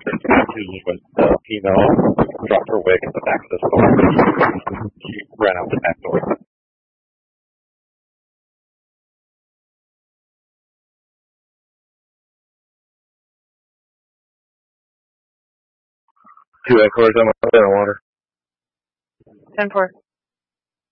She was the female, dropped her wig at the back of the store. She ran out the back door. 2 Echoes on my water. 10-4.